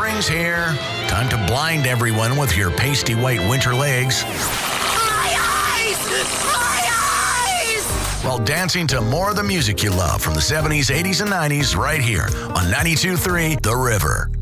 Spring's here. Time to blind everyone with your pasty white winter legs. My eyes! My eyes! While dancing to more of the music you love from the 70s, 80s, and 90s right here on 92.3 The River.